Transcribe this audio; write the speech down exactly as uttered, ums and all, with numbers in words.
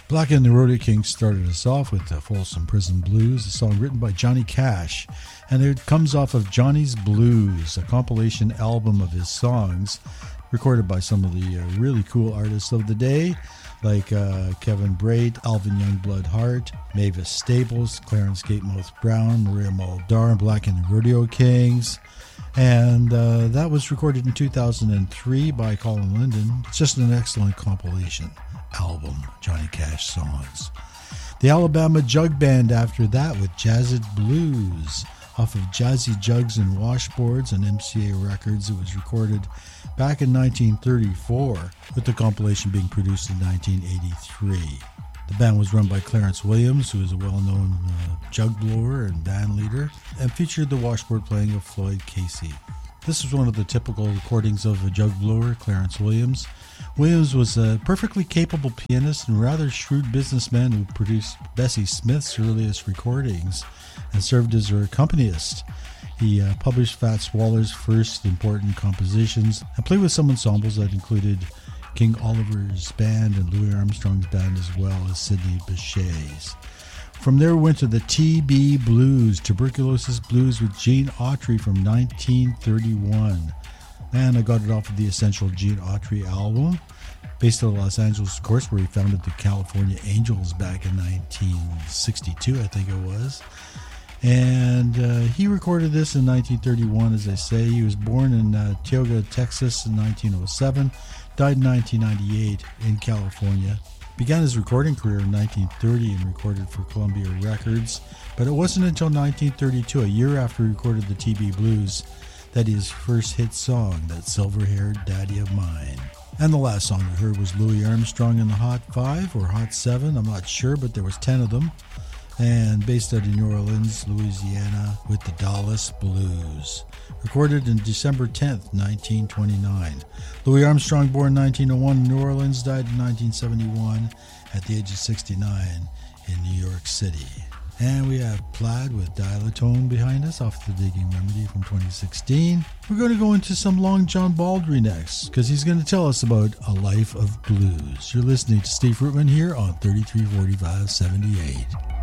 Black and the Rodeo Kings started us off with the Folsom Prison Blues, a song written by Johnny Cash, and it comes off of Johnny's Blues, a compilation album of his songs recorded by some of the uh, really cool artists of the day, like uh, Kevin Brait, Alvin Youngblood Hart, Mavis Staples, Clarence Gatemouth Brown, Maria Muldaur, Black and the Rodeo Kings. And uh, that was recorded in two thousand three by Colin Linden. It's just an excellent compilation album, Johnny Cash songs. The Alabama Jug Band after that with Jazzed Blues off of Jazzy Jugs and Washboards and M C A Records. It was recorded back in nineteen thirty-four, with the compilation being produced in nineteen eighty-three. The band was run by Clarence Williams, who is a well-known uh, jug blower and band leader, and featured the washboard playing of Floyd Casey. This was one of the typical recordings of a jug blower, Clarence Williams. Williams was a perfectly capable pianist and rather shrewd businessman who produced Bessie Smith's earliest recordings and served as her accompanist. He uh, published Fats Waller's first important compositions and played with some ensembles that included King Oliver's band and Louis Armstrong's band, as well as Sidney Bechet's. From there we went to the T B Blues, Tuberculosis Blues with Gene Autry from nineteen thirty-one. And I got it off of the Essential Gene Autry album, based out of Los Angeles, of course, where he founded the California Angels back in nineteen sixty-two, I think it was. And uh, he recorded this in nineteen thirty-one, as I say. He was born in uh, Tioga, Texas in nineteen oh seven, died in nineteen ninety-eight in California. Began his recording career in nineteen thirty and recorded for Columbia Records, but it wasn't until nineteen thirty-two, a year after he recorded the T B Blues, that his first hit song, That Silver-Haired Daddy of Mine. And the last song we heard was Louis Armstrong and the Hot Five, or Hot Seven, I'm not sure, but there was ten of them. And based out of New Orleans, Louisiana, with the Dallas Blues. Recorded in December tenth, nineteen twenty-nine. Louis Armstrong, born nineteen oh one in New Orleans, died in nineteen seventy-one at the age of sixty-nine in New York City. And we have Plaid with Dial-A-Tone behind us off the Digging Remedy from twenty sixteen. We're going to go into some Long John Baldry next, because he's going to tell us about a life of blues. You're listening to Steve Fruitman here on thirty-three forty-five seventy-eight.